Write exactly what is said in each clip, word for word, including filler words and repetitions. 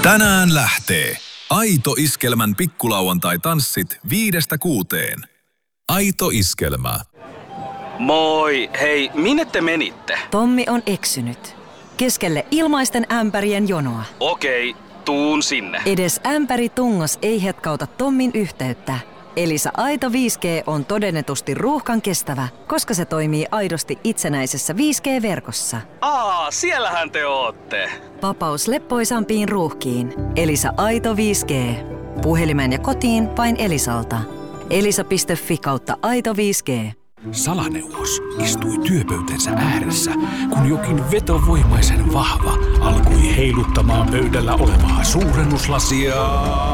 Tänään lähtee Aito Iskelmän pikkulauantai-tanssit viidestä kuuteen. Aito Iskelmä. Moi, hei, minne te menitte? Tommi on eksynyt. Keskelle ilmaisten ämpärien jonoa. Okei, tuun sinne. Edes ämpäri tungos ei hetkauta Tommin yhteyttä. Elisa Aito viisi G on todennetusti ruuhkan kestävä, koska se toimii aidosti itsenäisessä viisi G-verkossa. Aa, siellähän te ootte. Vapaus leppoisampiin ruuhkiin. Elisa Aito viisi G. Puhelimeen ja kotiin vain Elisalta. elisa piste fi kautta aito viisi G. Salaneuvos istui työpöytänsä ääressä, kun jokin vetovoimaisen vahva alkoi heiluttamaan pöydällä olevaa suurennuslasia.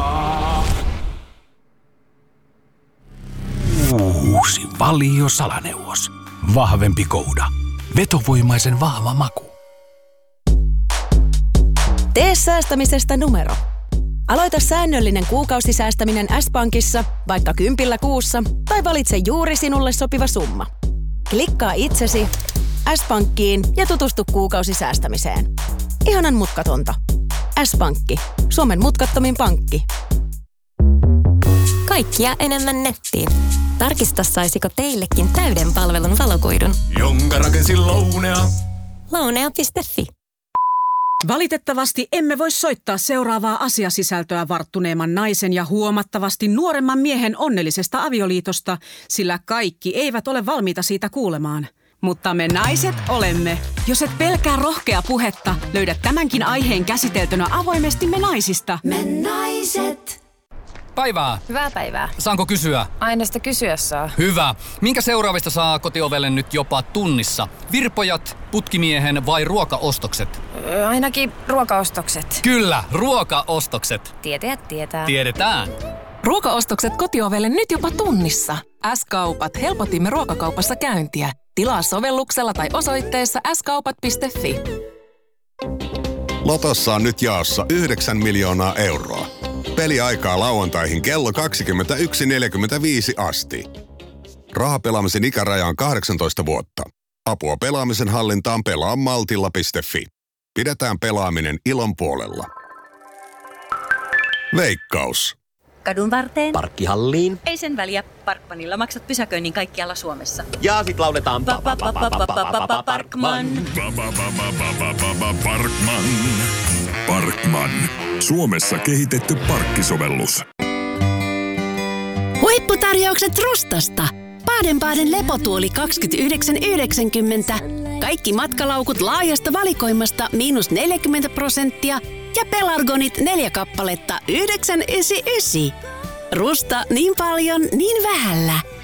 Uusi Valio Salaneuvos. Vahvempi kouda. Vetovoimaisen vahva maku. Tee säästämisestä numero. Aloita säännöllinen kuukausisäästäminen S-Pankissa, vaikka kympillä kuussa, tai valitse juuri sinulle sopiva summa. Klikkaa itsesi, S-Pankkiin ja tutustu kuukausisäästämiseen. Ihanan mutkatonta. S-Pankki. Suomen mutkattomin pankki. Kaikkia enemmän nettiin. Tarkista, saisiko teillekin täyden palvelun valokuidun. Jonka rakensin Lounea. Lounea piste fi. Valitettavasti emme voi soittaa seuraavaa asiasisältöä varttuneemman naisen ja huomattavasti nuoremman miehen onnellisesta avioliitosta, sillä kaikki eivät ole valmiita siitä kuulemaan. Mutta me naiset olemme. Jos et pelkää rohkea puhetta, löydät tämänkin aiheen käsiteltynä avoimesti Me naisista. Me naiset. Päivää. Hyvää päivää. Saanko kysyä? Aina sitä kysyä saa. Hyvä. Minkä seuraavista saa kotiovelle nyt jopa tunnissa? Virpojat, putkimiehen vai ruokaostokset? Öö, ainakin ruokaostokset. Kyllä, ruokaostokset. Tietäjät tietää. Tiedetään. Ruokaostokset kotiovelle nyt jopa tunnissa. S-kaupat. Helpotimme ruokakaupassa käyntiä. Tilaa sovelluksella tai osoitteessa s kaupat piste fi. Lotossa on nyt jaossa yhdeksän miljoonaa euroa. Peliaikaa lauantaihin kello kaksikymmentäyksi neljäkymmentäviisi asti. Rahapelaamisen ikäraja on kahdeksantoista vuotta. Apua pelaamisen hallintaan pelaa maltilla piste fi. Pidetään pelaaminen ilon puolella. Veikkaus. Kadun varteen. Parkkihalliin. Ei sen väliä. Parkmanilla maksat pysäköinnin kaikkialla Suomessa. Ja sit lauletaan Parkman. Parkman. Parkman. Suomessa kehitetty parkkisovellus. Huipputarjoukset Rustasta. Baden-Baden lepotuoli kaksikymmentäyhdeksän yhdeksänkymmentä. Kaikki matkalaukut laajasta valikoimasta miinus neljäkymmentä prosenttia. Ja pelargonit neljä kappaletta yhdeksän yhdeksänkymmentäyhdeksän. Rusta niin paljon, niin vähällä.